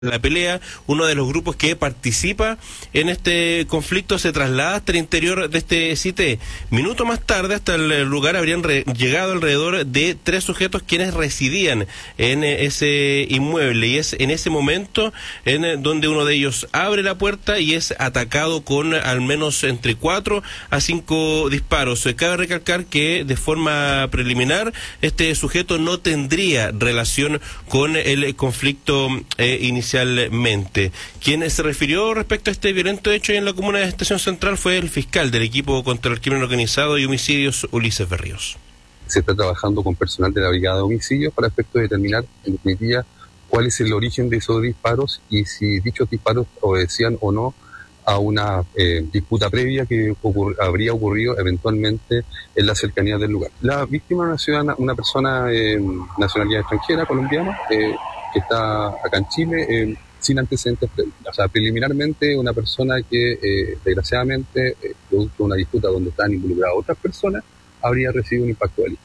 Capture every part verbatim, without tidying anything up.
La pelea, uno de los grupos que participa en este conflicto se traslada hasta el interior de este sitio. Minutos más tarde, hasta el lugar habrían re llegado alrededor de tres sujetos quienes residían en ese inmueble, y es en ese momento en donde uno de ellos abre la puerta y es atacado con al menos entre cuatro a cinco disparos. Cabe recalcar que de forma preliminar este sujeto no tendría relación con el conflicto eh, inicial. Inicialmente. Quien se refirió respecto a este violento hecho en la comuna de Estación Central fue el fiscal del equipo contra el crimen organizado y homicidios, Ulises Berríos. Se está trabajando con personal de la Brigada de Homicidios para efecto de determinar en definitiva cuál es el origen de esos disparos y si dichos disparos obedecían o no a una eh, disputa previa que ocurri habría ocurrido eventualmente en la cercanía del lugar. La víctima es una ciudadana, una persona eh, nacionalidad extranjera, colombiana, eh, que está acá en Chile eh, sin antecedentes previos. O sea, preliminarmente una persona que eh, desgraciadamente, eh, producto de una disputa donde están involucradas otras personas, habría recibido un impacto delictivo.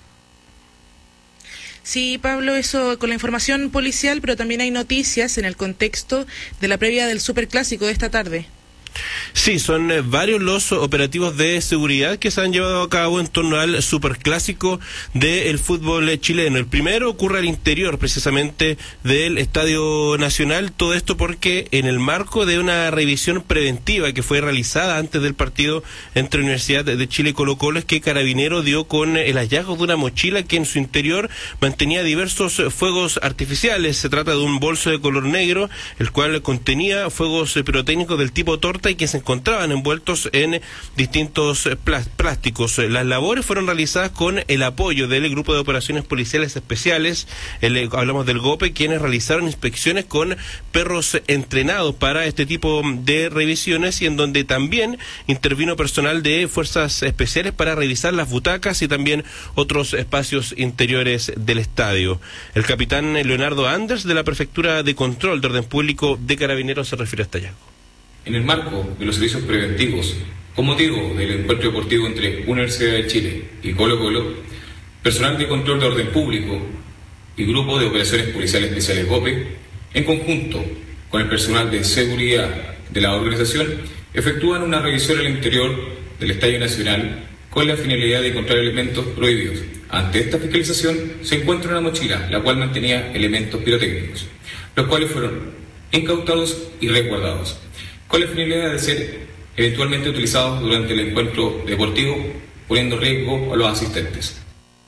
Sí, Pablo, eso con la información policial, pero también hay noticias en el contexto de la previa del Superclásico de esta tarde. Sí, son eh, varios los operativos de seguridad que se han llevado a cabo en torno al superclásico del fútbol chileno. El primero ocurre al interior precisamente del Estadio Nacional, todo esto porque en el marco de una revisión preventiva que fue realizada antes del partido entre Universidad de Chile y Colo-Colo, es que Carabinero dio con el hallazgo de una mochila que en su interior mantenía diversos fuegos artificiales. Se trata de un bolso de color negro, el cual contenía fuegos pirotécnicos del tipo torta y que se encontraban envueltos en distintos plásticos. Las labores fueron realizadas con el apoyo del Grupo de Operaciones Policiales Especiales, el, hablamos del GOPE, quienes realizaron inspecciones con perros entrenados para este tipo de revisiones, y en donde también intervino personal de Fuerzas Especiales para revisar las butacas y también otros espacios interiores del estadio. El capitán Leonardo Anders, de la Prefectura de Control de Orden Público de Carabineros, se refiere a este hallazgo. En el marco de los servicios preventivos, con motivo del encuentro deportivo entre Universidad de Chile y Colo-Colo, personal de control de orden público y Grupo de Operaciones Policiales Especiales GOPE, en conjunto con el personal de seguridad de la organización, efectúan una revisión al interior del Estadio Nacional con la finalidad de encontrar elementos prohibidos. Ante esta fiscalización se encuentra una mochila, la cual mantenía elementos pirotécnicos, los cuales fueron incautados y resguardados, con la finalidad de ser eventualmente utilizados durante el encuentro deportivo, poniendo riesgo a los asistentes.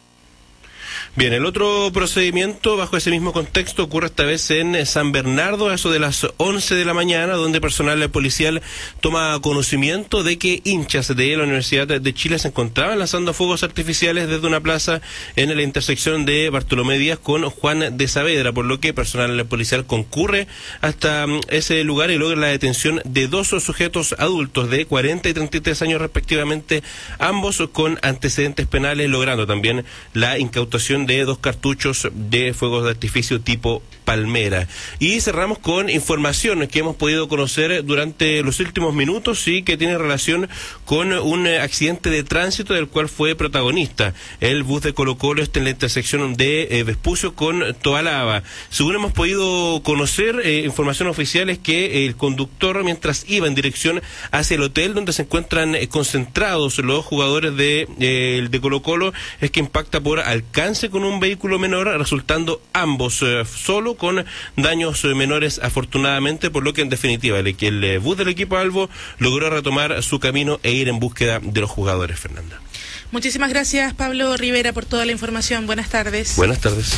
Bien, el otro procedimiento bajo ese mismo contexto ocurre esta vez en San Bernardo, a eso de las once de la mañana, donde personal policial toma conocimiento de que hinchas de la Universidad de Chile se encontraban lanzando fuegos artificiales desde una plaza en la intersección de Bartolomé Díaz con Juan de Saavedra, por lo que personal policial concurre hasta ese lugar y logra la detención de dos sujetos adultos de cuarenta y treinta y tres años respectivamente, ambos con antecedentes penales, logrando también la incautación de dos cartuchos de fuegos de artificio tipo Palmera. Y cerramos con información que hemos podido conocer durante los últimos minutos y que tiene relación con un accidente de tránsito del cual fue protagonista el bus de Colo-Colo está en la intersección de eh, Vespucio con Tobalaba. Según hemos podido conocer, eh, información oficial es que el conductor, mientras iba en dirección hacia el hotel donde se encuentran eh, concentrados los jugadores de, eh, de Colo-Colo, es que impacta por alcance con un vehículo menor, resultando ambos eh, solo con daños eh, menores afortunadamente, por lo que en definitiva el, el eh, bus del equipo Albo logró retomar su camino e ir en búsqueda de los jugadores. Fernanda. Muchísimas gracias, Pablo Rivera, por toda la información. Buenas tardes. Buenas tardes.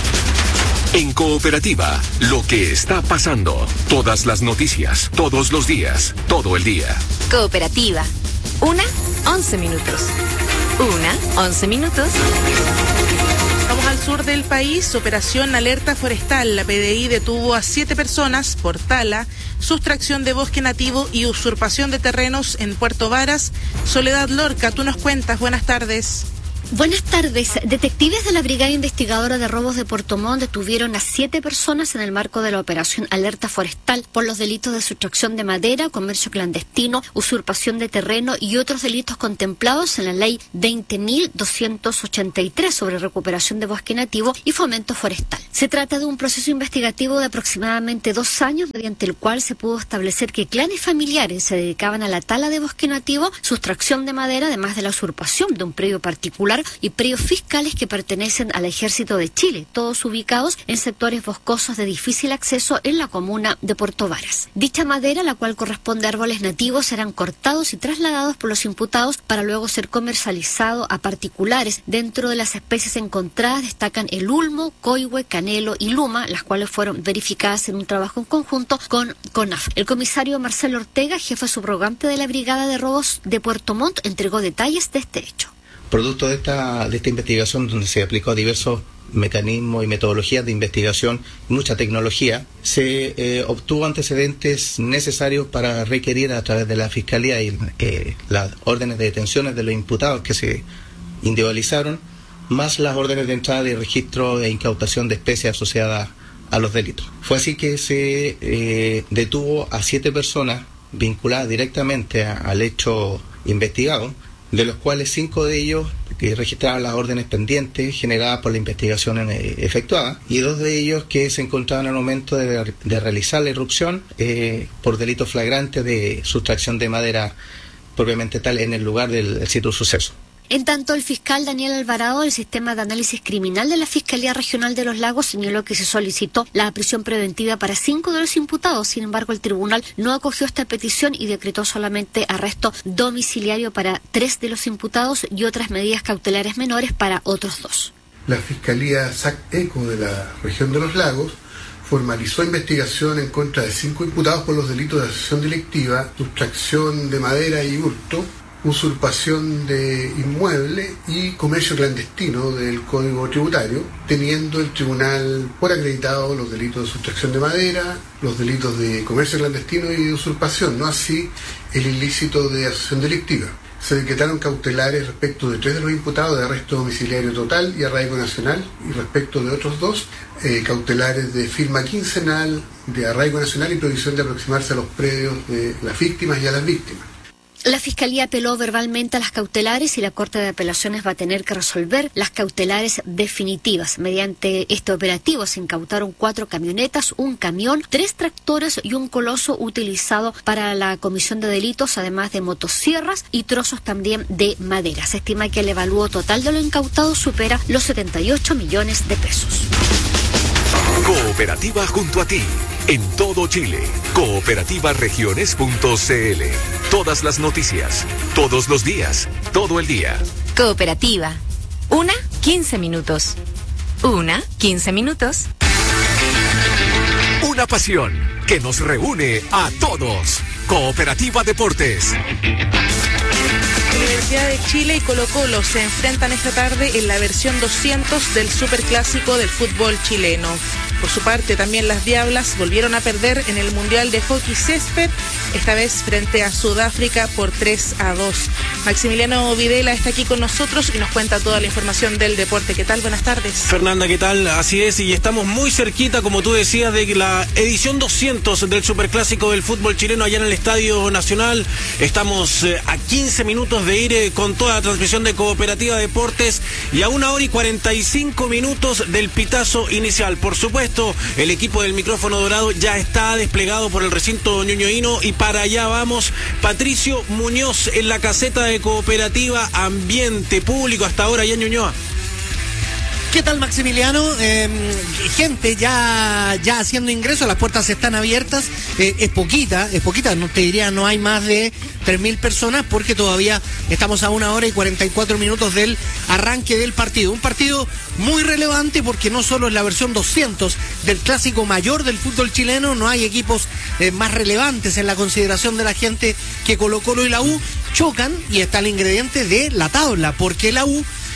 En Cooperativa, lo que está pasando, todas las noticias, todos los días, todo el día. Cooperativa, una, once minutos. Una, once minutos. Vamos al sur del país. Operación Alerta Forestal. La P D I detuvo a siete personas por tala, sustracción de bosque nativo y usurpación de terrenos en Puerto Varas. Soledad Lorca, tú nos cuentas. Buenas tardes. Buenas tardes. Detectives de la Brigada Investigadora de Robos de Puerto Montt detuvieron a siete personas en el marco de la operación Alerta Forestal por los delitos de sustracción de madera, comercio clandestino, usurpación de terreno y otros delitos contemplados en la Ley veinte mil doscientos ochenta y tres sobre recuperación de bosque nativo y fomento forestal. Se trata de un proceso investigativo de aproximadamente dos años mediante el cual se pudo establecer que clanes familiares se dedicaban a la tala de bosque nativo, sustracción de madera, además de la usurpación de un predio particular y predios fiscales que pertenecen al Ejército de Chile, todos ubicados en sectores boscosos de difícil acceso en la comuna de Puerto Varas. Dicha madera, la cual corresponde a árboles nativos, serán cortados y trasladados por los imputados para luego ser comercializado a particulares. Dentro de las especies encontradas destacan el ulmo, coihue, canelo y luma, las cuales fueron verificadas en un trabajo en conjunto con CONAF. El comisario Marcelo Ortega, jefe subrogante de la Brigada de Robos de Puerto Montt, entregó detalles de este hecho. Producto de esta, de esta investigación, donde se aplicó diversos mecanismos y metodologías de investigación, mucha tecnología, se eh, obtuvo antecedentes necesarios para requerir a través de la Fiscalía y eh, las órdenes de detenciones de los imputados que se individualizaron, más las órdenes de entrada y registro e incautación de especies asociadas a los delitos. Fue así que se eh, detuvo a siete personas vinculadas directamente a, al hecho investigado, de los cuales cinco de ellos que registraban las órdenes pendientes generadas por la investigación eh, efectuada, y dos de ellos que se encontraban al momento de, de realizar la irrupción eh, por delitos flagrantes de sustracción de madera propiamente tal en el lugar del, del sitio de suceso. En tanto, el fiscal Daniel Alvarado del Sistema de Análisis Criminal de la Fiscalía Regional de Los Lagos señaló que se solicitó la prisión preventiva para cinco de los imputados. Sin embargo, el tribunal no acogió esta petición y decretó solamente arresto domiciliario para tres de los imputados y otras medidas cautelares menores para otros dos. La Fiscalía S A C ECO de la región de Los Lagos formalizó investigación en contra de cinco imputados por los delitos de asociación delictiva, sustracción de madera y hurto, usurpación de inmueble y comercio clandestino del Código Tributario, teniendo el tribunal por acreditado los delitos de sustracción de madera, los delitos de comercio clandestino y de usurpación, no así el ilícito de asociación delictiva. Se decretaron cautelares respecto de tres de los imputados de arresto domiciliario total y arraigo nacional, y respecto de otros dos, eh, cautelares de firma quincenal, de arraigo nacional y prohibición de aproximarse a los predios de las víctimas y a las víctimas. La Fiscalía apeló verbalmente a las cautelares y la Corte de Apelaciones va a tener que resolver las cautelares definitivas. Mediante este operativo se incautaron cuatro camionetas, un camión, tres tractores y un coloso utilizado para la comisión de delitos, además de motosierras y trozos también de madera. Se estima que el evalúo total de lo incautado supera los setenta y ocho millones de pesos. Cooperativa junto a ti, en todo Chile. Cooperativa Regiones punto c l. Todas las noticias, todos los días, todo el día. Cooperativa. Una, quince minutos. Una, quince minutos. Una pasión que nos reúne a todos. Cooperativa Deportes. Universidad de Chile y Colo-Colo se enfrentan esta tarde en la versión doscientos del Superclásico del fútbol chileno. Por su parte, también las Diablas volvieron a perder en el Mundial de Hockey Césped, esta vez frente a Sudáfrica por tres a dos. Maximiliano Videla está aquí con nosotros y nos cuenta toda la información del deporte. ¿Qué tal? Buenas tardes. Fernanda, ¿qué tal? Así es, y estamos muy cerquita, como tú decías, de la edición doscientos del Superclásico del fútbol chileno allá en el Estadio Nacional. Estamos eh, a quince minutos de ir eh, con toda la transmisión de Cooperativa Deportes y a una hora y cuarenta y cinco minutos del pitazo inicial. Por supuesto, el equipo del micrófono dorado ya está desplegado por el recinto ñuñoíno y para allá vamos. Patricio Muñoz en la caseta de Cooperativa, ambiente público hasta ahora ya en Ñuñoa. ¿Qué tal, Maximiliano? Eh, gente ya, ya haciendo ingreso, las puertas están abiertas, eh, es poquita, es poquita, no te diría, no hay más de tres mil personas porque todavía estamos a una hora y cuarenta y cuatro minutos del arranque del partido. Un partido muy relevante porque no solo es la versión doscientos del clásico mayor del fútbol chileno, no hay equipos eh, más relevantes en la consideración de la gente que Colo-Colo y la U chocan y está el ingrediente de la tabla, porque la U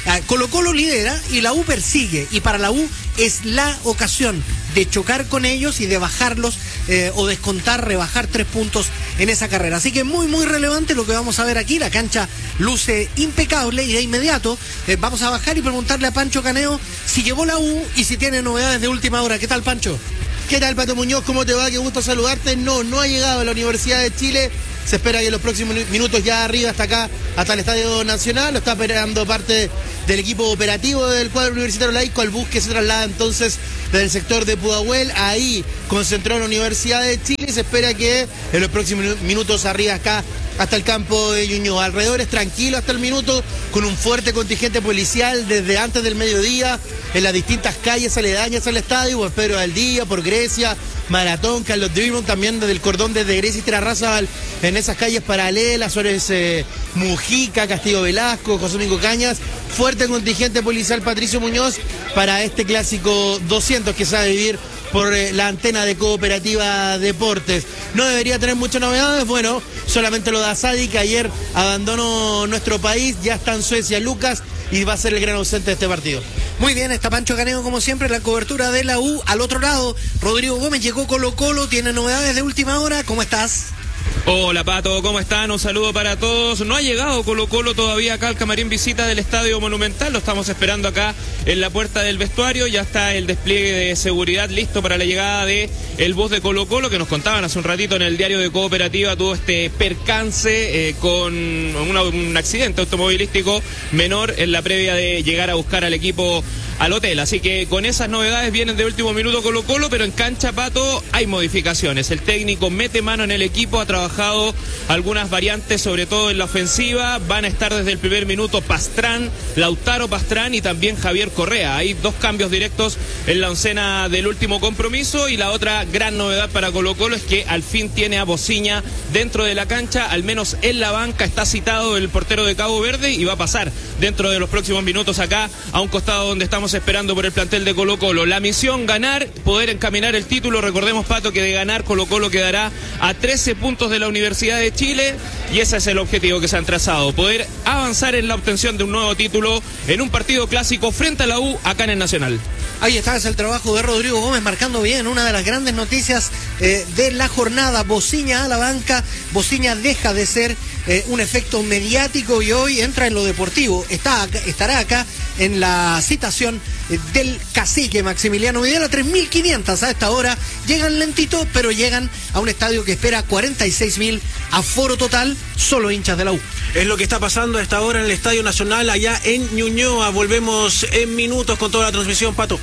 Colo Colo lidera y la U persigue, y para la U es la ocasión de chocar con ellos y de bajarlos eh, o descontar, rebajar tres puntos en esa carrera. Así que muy muy relevante lo que vamos a ver aquí. La cancha luce impecable y de inmediato eh, vamos a bajar y preguntarle a Pancho Caneo si llevó la U y si tiene novedades de última hora. ¿Qué tal, Pancho? ¿Qué tal, Pato Muñoz? ¿Cómo te va? Qué gusto saludarte. No, no ha llegado a la Universidad de Chile. Se espera que en los próximos minutos ya arriba hasta acá, hasta el Estadio Nacional. Lo está esperando parte del equipo operativo del cuadro universitario laico. Al bus que se traslada entonces desde el sector de Pudahuel. Ahí concentró la Universidad de Chile. Se espera que en los próximos minutos arriba acá hasta el campo de Ñuñoa. Alrededor es tranquilo hasta el minuto, con un fuerte contingente policial desde antes del mediodía en las distintas calles aledañas al estadio, por Pedro Valdivia, por Grecia, Maratón, Carlos Drummond, también desde el cordón desde Grecia y Terrazabal, en esas calles paralelas, Suárez eh, Mujica, Castillo Velasco, José Domingo Cañas. Fuerte contingente policial, Patricio Muñoz, para este clásico doscientos que se va a vivir por eh, la antena de Cooperativa Deportes. No debería tener muchas novedades, bueno, solamente lo de Asadi, que ayer abandonó nuestro país, ya está en Suecia Lucas y va a ser el gran ausente de este partido. Muy bien, está Pancho Caneo como siempre, la cobertura de la U. Al otro lado, Rodrigo Gómez llegó Colo Colo, tiene novedades de última hora. ¿Cómo estás? Hola Pato, ¿cómo están? Un saludo para todos. No ha llegado Colo Colo todavía acá al camarín visita del Estadio Monumental. Lo estamos esperando acá en la puerta del vestuario. Ya está el despliegue de seguridad listo para la llegada de el bus de Colo Colo, que nos contaban hace un ratito en el diario de Cooperativa. Tuvo este percance eh, con una, un accidente automovilístico menor en la previa de llegar a buscar al equipo al hotel. Así que con esas novedades vienen de último minuto Colo Colo, pero en cancha, Pato, hay modificaciones. El técnico mete mano en el equipo, ha trabajado algunas variantes, sobre todo en la ofensiva. Van a estar desde el primer minuto Pastrán, Lautaro Pastrán y también Javier Correa. Hay dos cambios directos en la oncena del último compromiso, y la otra gran novedad para Colo Colo es que al fin tiene a Bociña dentro de la cancha, al menos en la banca. Está citado el portero de Cabo Verde y va a pasar dentro de los próximos minutos acá a un costado donde estamos esperando por el plantel de Colo Colo. La misión, ganar, poder encaminar el título. Recordemos, Pato, que de ganar Colo Colo quedará a trece puntos de la Universidad de Chile, y ese es el objetivo que se han trazado, poder avanzar en la obtención de un nuevo título en un partido clásico frente a la U acá en el Nacional. Ahí está, es el trabajo de Rodrigo Gómez marcando bien una de las grandes noticias eh, de la jornada. Bociña a la banca, Bociña deja de ser eh, un efecto mediático y hoy entra en lo deportivo. Está acá, estará acá en la citación eh, del cacique Maximiliano Videla. tres mil quinientos a esta hora, llegan lentitos, pero llegan a un estadio que espera cuarenta y seis mil, aforo total, solo hinchas de la U. Es lo que está pasando a esta hora en el Estadio Nacional, allá en Ñuñoa. Volvemos en minutos con toda la transmisión, Pato.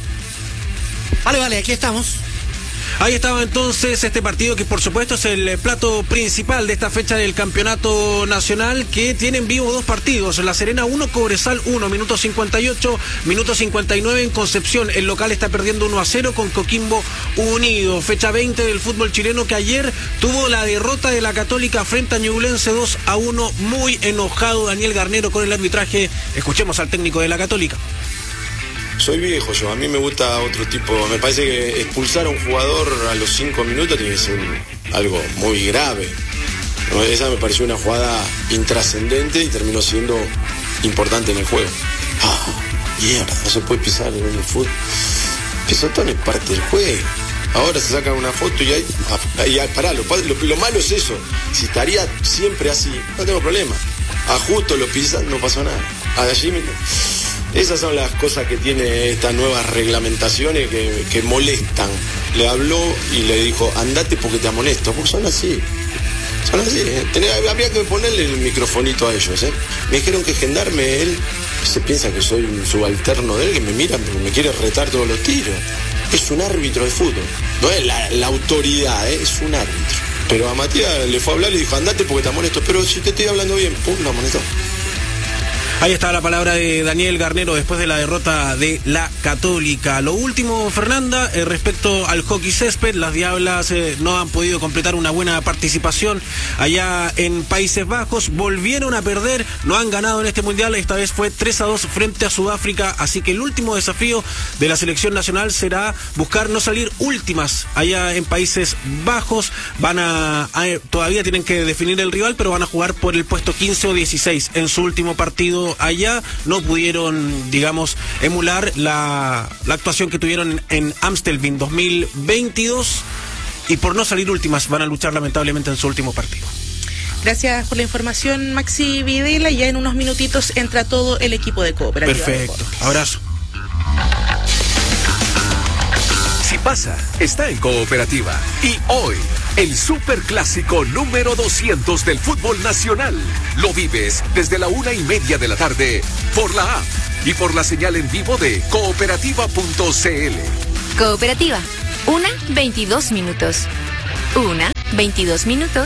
Vale, vale, aquí estamos. Ahí estaba entonces este partido que por supuesto es el plato principal de esta fecha del campeonato nacional, que tiene en vivo dos partidos. La Serena uno, Cobresal uno, minuto cincuenta y ocho, minuto cincuenta y nueve en Concepción. El local está perdiendo uno a cero con Coquimbo Unido. Fecha veinte del fútbol chileno, que ayer tuvo la derrota de la Católica frente a Ñublense dos a uno. Muy enojado Daniel Garnero con el arbitraje. Escuchemos al técnico de la Católica. Soy viejo yo, a mí me gusta otro tipo, me parece que expulsar a un jugador a los cinco minutos tiene que ser un, algo muy grave. ¿No? Esa me pareció una jugada intrascendente y terminó siendo importante en el juego. Ah, mierda, no se puede pisar en el fútbol. Pisotón es parte del juego. Ahora se saca una foto y hay... Y hay pará, lo, lo, lo malo es eso. Si estaría siempre así, no tengo problema. A justo lo pisan, no pasó nada. A allí mismo. Esas son las cosas que tiene estas nuevas reglamentaciones que, que molestan. Le habló y le dijo, andate porque te amonesto, porque son así. Son así, ¿eh? Tenía, habría que ponerle el microfonito a ellos, ¿eh? Me dijeron que Gendarme, él se piensa que soy un subalterno de él, que me mira, me quiere retar todos los tiros. Es un árbitro de fútbol, no es la, la autoridad, ¿eh? Es un árbitro. Pero a Matías le fue a hablar y le dijo, andate porque te amonesto, pero si te estoy hablando bien, pum, lo amonestó. Ahí está la palabra de Daniel Garnero después de la derrota de la Católica. Lo último, Fernanda, eh, respecto al hockey césped, las Diablas eh, no han podido completar una buena participación allá en Países Bajos. Volvieron a perder, no han ganado en este mundial, esta vez fue tres a dos frente a Sudáfrica, así que el último desafío de la selección nacional será buscar no salir últimas allá en Países Bajos. Van a, a todavía tienen que definir el rival, pero van a jugar por el puesto quince o dieciséis en su último partido estado allá, no pudieron, digamos, emular la, la actuación que tuvieron en Amstelveen dos mil veintidós y por no salir últimas van a luchar lamentablemente en su último partido. Gracias por la información, Maxi Videla. Ya en unos minutitos entra todo el equipo de Cooperativa. Perfecto, abrazo. Si pasa, está en Cooperativa. Y hoy, el superclásico número doscientos del fútbol nacional. Lo vives desde la una y media de la tarde por la app y por la señal en vivo de cooperativa punto c l. Cooperativa, una, veintidós minutos. Una, veintidós minutos.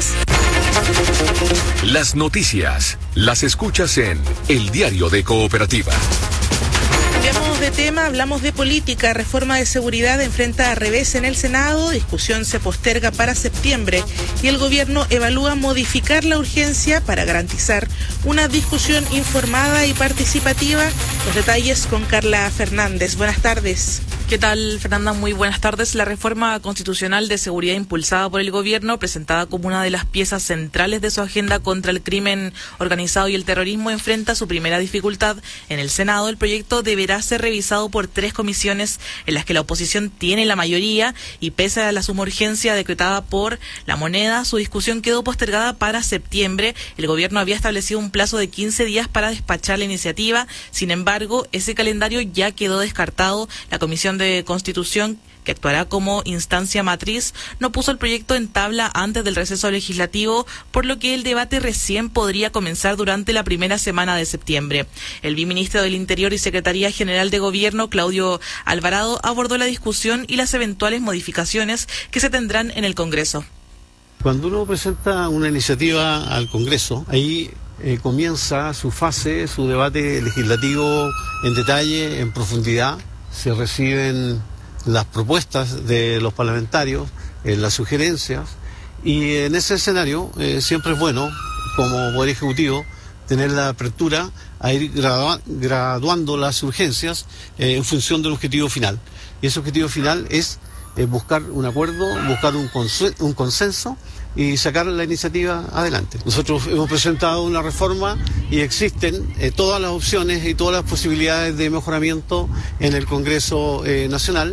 Las noticias las escuchas en El Diario de Cooperativa. Cambiamos de tema, hablamos de política. Reforma de seguridad enfrenta a revés en el Senado, discusión se posterga para septiembre y el gobierno evalúa modificar la urgencia para garantizar una discusión informada y participativa. Los detalles con Carla Fernández. Buenas tardes. ¿Qué tal, Fernanda? Muy buenas tardes. La reforma constitucional de seguridad impulsada por el gobierno, presentada como una de las piezas centrales de su agenda contra el crimen organizado y el terrorismo, enfrenta su primera dificultad. En el Senado, el proyecto deberá ser revisado por tres comisiones en las que la oposición tiene la mayoría y pese a la suma urgencia decretada por la moneda, su discusión quedó postergada para septiembre. El gobierno había establecido un plazo de quince días para despachar la iniciativa. Sin embargo, ese calendario ya quedó descartado. La Comisión de Constitución, que actuará como instancia matriz, no puso el proyecto en tabla antes del receso legislativo, por lo que el debate recién podría comenzar durante la primera semana de septiembre. El viceministro del Interior y Secretaría General de Gobierno, Claudio Alvarado, abordó la discusión y las eventuales modificaciones que se tendrán en el Congreso. Cuando uno presenta una iniciativa al Congreso, ahí eh, comienza su fase, su debate legislativo en detalle, en profundidad. Se reciben las propuestas de los parlamentarios, eh, las sugerencias, y en ese escenario eh, siempre es bueno, como Poder Ejecutivo, tener la apertura a ir gradua- graduando las urgencias eh, en función del objetivo final. Y ese objetivo final es eh, buscar un acuerdo, buscar un, consu- un consenso y sacar la iniciativa adelante. Nosotros hemos presentado una reforma y existen eh, todas las opciones y todas las posibilidades de mejoramiento en el Congreso eh, Nacional.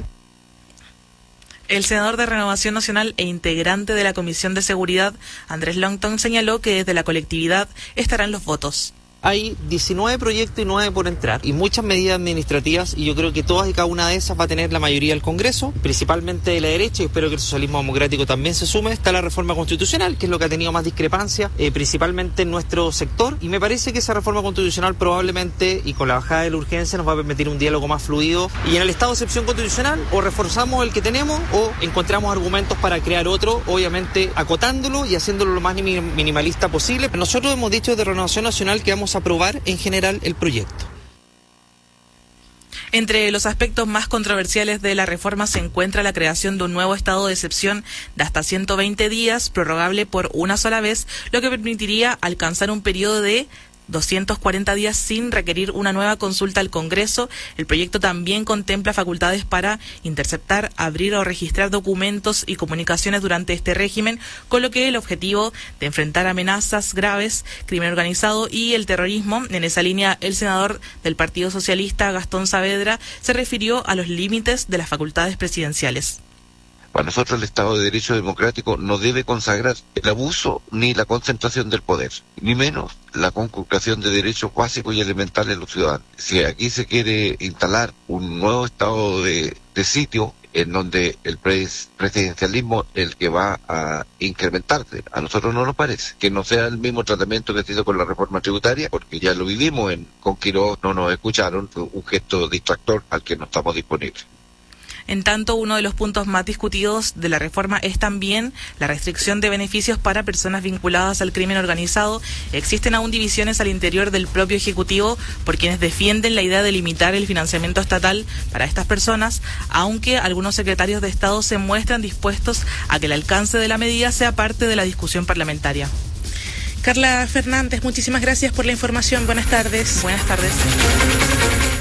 El senador de Renovación Nacional e integrante de la Comisión de Seguridad, Andrés Longton, señaló que desde la colectividad estarán los votos. Hay diecinueve proyectos y nueve por entrar y muchas medidas administrativas, y yo creo que todas y cada una de esas va a tener la mayoría del Congreso, principalmente de la derecha, y espero que el socialismo democrático también se sume. Está la reforma constitucional, que es lo que ha tenido más discrepancia, eh, principalmente en nuestro sector, y me parece que esa reforma constitucional probablemente, y con la bajada de la urgencia, nos va a permitir un diálogo más fluido, y en el estado de excepción constitucional o reforzamos el que tenemos o encontramos argumentos para crear otro, obviamente acotándolo y haciéndolo lo más minimalista posible. Nosotros hemos dicho desde Renovación Nacional que vamos a aprobar en general el proyecto. Entre los aspectos más controversiales de la reforma se encuentra la creación de un nuevo estado de excepción de hasta ciento veinte días, prorrogable por una sola vez, lo que permitiría alcanzar un periodo de doscientos cuarenta días sin requerir una nueva consulta al Congreso. El proyecto también contempla facultades para interceptar, abrir o registrar documentos y comunicaciones durante este régimen, con lo que el objetivo de enfrentar amenazas graves, crimen organizado y el terrorismo. En esa línea, el senador del Partido Socialista, Gastón Saavedra, se refirió a los límites de las facultades presidenciales. Para nosotros el Estado de Derecho Democrático no debe consagrar el abuso ni la concentración del poder, ni menos la conculcación de derechos básicos y elementales de los ciudadanos. Si aquí se quiere instalar un nuevo estado de, de sitio en donde el pres, presidencialismo es el que va a incrementarse, a nosotros no nos parece. Que no sea el mismo tratamiento que se hizo con la reforma tributaria, porque ya lo vivimos en, con Quiroz, no nos escucharon, un gesto distractor al que no estamos disponibles. En tanto, uno de los puntos más discutidos de la reforma es también la restricción de beneficios para personas vinculadas al crimen organizado. Existen aún divisiones al interior del propio Ejecutivo por quienes defienden la idea de limitar el financiamiento estatal para estas personas, aunque algunos secretarios de Estado se muestran dispuestos a que el alcance de la medida sea parte de la discusión parlamentaria. Carla Fernández, muchísimas gracias por la información. Buenas tardes. Buenas tardes.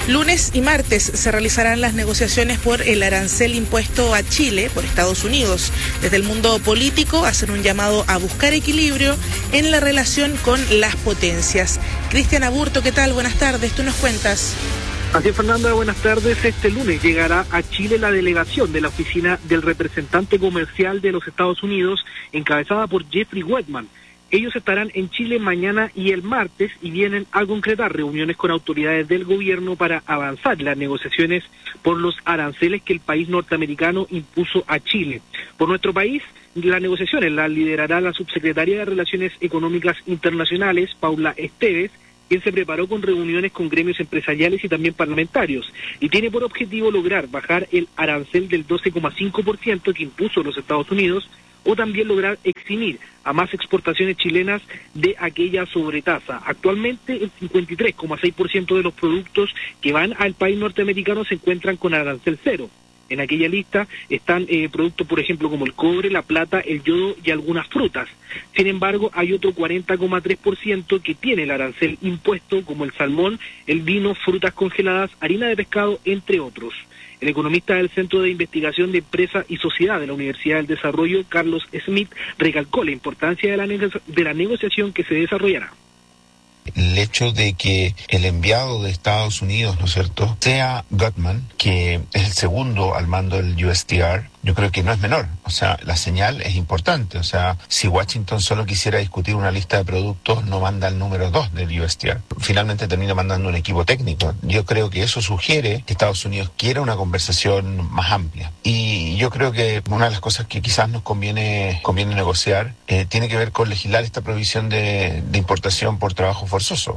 Lunes y martes se realizarán las negociaciones por el arancel impuesto a Chile por Estados Unidos. Desde el mundo político hacen un llamado a buscar equilibrio en la relación con las potencias. Cristian Aburto, ¿qué tal? Buenas tardes, ¿tú nos cuentas? Así es, Fernanda, buenas tardes. Este lunes llegará a Chile la delegación de la oficina del representante comercial de los Estados Unidos, encabezada por Jeffrey Wetman. Ellos estarán en Chile mañana y el martes y vienen a concretar reuniones con autoridades del gobierno para avanzar las negociaciones por los aranceles que el país norteamericano impuso a Chile. Por nuestro país, las negociaciones las liderará la subsecretaria de Relaciones Económicas Internacionales, Paula Esteves, quien se preparó con reuniones con gremios empresariales y también parlamentarios, y tiene por objetivo lograr bajar el arancel del doce coma cinco por ciento que impuso los Estados Unidos, o también lograr eximir a más exportaciones chilenas de aquella sobretasa. Actualmente el cincuenta y tres coma seis por ciento de los productos que van al país norteamericano se encuentran con arancel cero. En aquella lista están eh, productos, por ejemplo, como el cobre, la plata, el yodo y algunas frutas. Sin embargo, hay otro cuarenta coma tres por ciento que tiene el arancel impuesto, como el salmón, el vino, frutas congeladas, harina de pescado, entre otros. El economista del Centro de Investigación de Empresa y Sociedad de la Universidad del Desarrollo, Carlos Smith, recalcó la importancia de la, nego- de la negociación que se desarrollará. El hecho de que el enviado de Estados Unidos, ¿no es cierto?, sea Gutman, que es el segundo al mando del U S T R, yo creo que no es menor. O sea, la señal es importante. O sea, si Washington solo quisiera discutir una lista de productos, no manda el número dos del U S T R. Finalmente termina mandando un equipo técnico. Yo creo que eso sugiere que Estados Unidos quiera una conversación más amplia. Y yo creo que una de las cosas que quizás nos conviene, conviene negociar eh, tiene que ver con legislar esta provisión de, de importación por trabajo forzoso.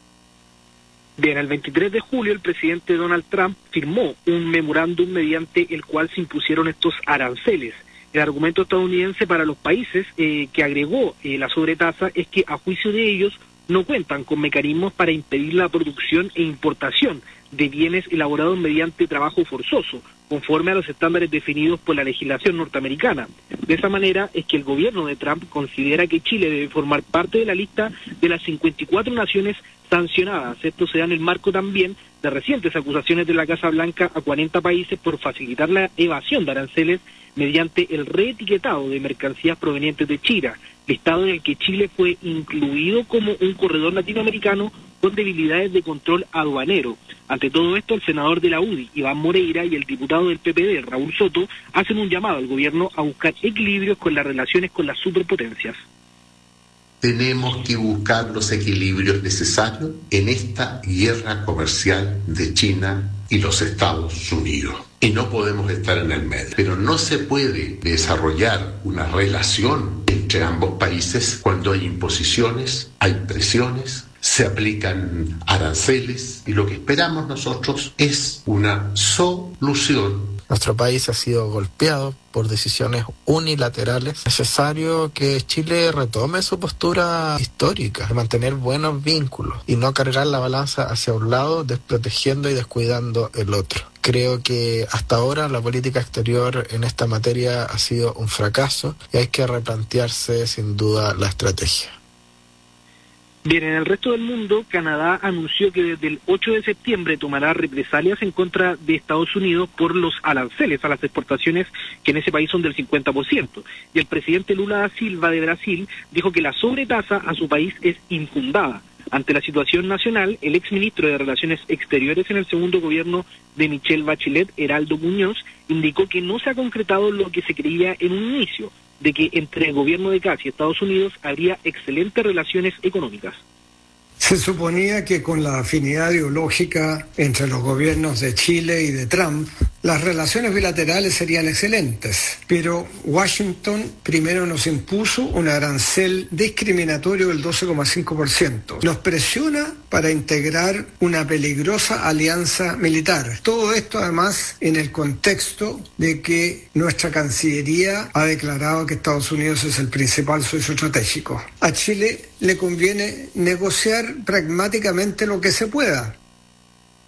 Bien, el veintitrés de julio el presidente Donald Trump firmó un memorándum mediante el cual se impusieron estos aranceles. El argumento estadounidense para los países eh, que agregó eh, la sobretasa es que, a juicio de ellos, no cuentan con mecanismos para impedir la producción e importación de bienes elaborados mediante trabajo forzoso, conforme a los estándares definidos por la legislación norteamericana. De esa manera es que el gobierno de Trump considera que Chile debe formar parte de la lista de las cincuenta y cuatro naciones sancionadas. Esto se da en el marco también de recientes acusaciones de la Casa Blanca a cuarenta países por facilitar la evasión de aranceles mediante el reetiquetado de mercancías provenientes de China, listado en el que Chile fue incluido como un corredor latinoamericano con debilidades de control aduanero. Ante todo esto, el senador de la U D I, Iván Moreira, y el diputado del P P D, Raúl Soto, hacen un llamado al gobierno a buscar equilibrios con las relaciones con las superpotencias. Tenemos que buscar los equilibrios necesarios en esta guerra comercial de China y los Estados Unidos. Y no podemos estar en el medio. Pero no se puede desarrollar una relación entre ambos países cuando hay imposiciones, hay presiones, se aplican aranceles, y lo que esperamos nosotros es una solución. Nuestro país ha sido golpeado por decisiones unilaterales. Es necesario que Chile retome su postura histórica de mantener buenos vínculos y no cargar la balanza hacia un lado, desprotegiendo y descuidando el otro. Creo que hasta ahora la política exterior en esta materia ha sido un fracaso y hay que replantearse sin duda la estrategia. Bien, en el resto del mundo, Canadá anunció que desde el ocho de septiembre tomará represalias en contra de Estados Unidos por los aranceles a las exportaciones que en ese país son del cincuenta por ciento. Y el presidente Lula da Silva de Brasil dijo que la sobretasa a su país es infundada. Ante la situación nacional, el exministro de Relaciones Exteriores en el segundo gobierno de Michelle Bachelet, Heraldo Muñoz, indicó que no se ha concretado lo que se creía en un inicio, de que entre el gobierno de Katz y Estados Unidos habría excelentes relaciones económicas. Se suponía que con la afinidad ideológica entre los gobiernos de Chile y de Trump, las relaciones bilaterales serían excelentes, pero Washington primero nos impuso un arancel discriminatorio del doce coma cinco por ciento. Nos presiona para integrar una peligrosa alianza militar. Todo esto además en el contexto de que nuestra Cancillería ha declarado que Estados Unidos es el principal socio estratégico. A Chile le conviene negociar pragmáticamente lo que se pueda.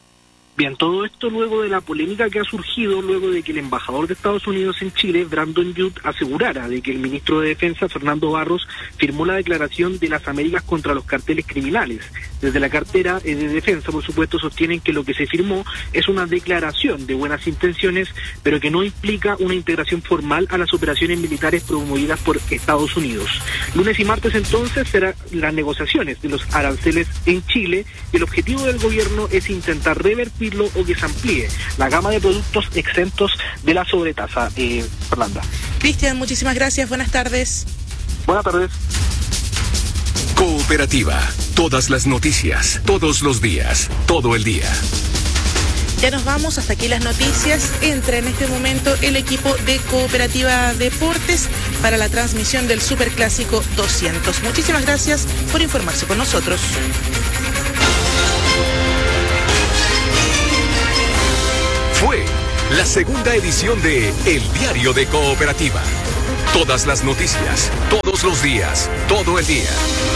Bien, todo esto luego de la polémica que ha surgido luego de que el embajador de Estados Unidos en Chile, Brandon Youth, asegurara de que el ministro de Defensa, Fernando Barros, firmó la declaración de las Américas contra los carteles criminales. Desde la cartera de Defensa, por supuesto, sostienen que lo que se firmó es una declaración de buenas intenciones, pero que no implica una integración formal a las operaciones militares promovidas por Estados Unidos. Lunes y martes, entonces, serán las negociaciones de los aranceles en Chile, y el objetivo del gobierno es intentar revertir o que se amplíe la gama de productos exentos de la sobretasa. Eh, Fernanda. Cristian, muchísimas gracias. Buenas tardes. Buenas tardes. Cooperativa. Todas las noticias, todos los días, todo el día. Ya nos vamos, hasta aquí las noticias. Entra en este momento el equipo de Cooperativa Deportes para la transmisión del Superclásico doscientos. Muchísimas gracias por informarse con nosotros. Fue la segunda edición de El Diario de Cooperativa. Todas las noticias, todos los días, todo el día.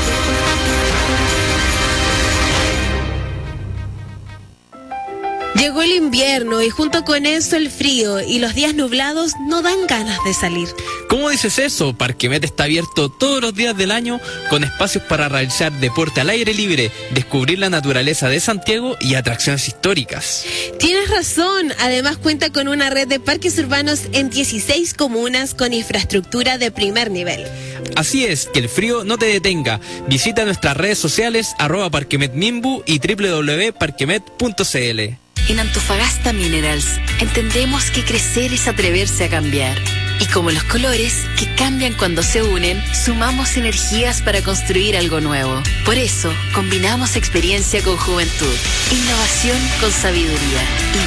Llegó el invierno y junto con eso el frío, y los días nublados no dan ganas de salir. ¿Cómo dices eso? Parquemet está abierto todos los días del año con espacios para realizar deporte al aire libre, descubrir la naturaleza de Santiago y atracciones históricas. Tienes razón, además cuenta con una red de parques urbanos en dieciséis comunas con infraestructura de primer nivel. Así es, que el frío no te detenga. Visita nuestras redes sociales arroba parquemetmimbu y doble u doble u doble u punto parquemet punto c l. En Antofagasta Minerals entendemos que crecer es atreverse a cambiar. Y como los colores, que cambian cuando se unen, sumamos energías para construir algo nuevo. Por eso, combinamos experiencia con juventud, innovación con sabiduría y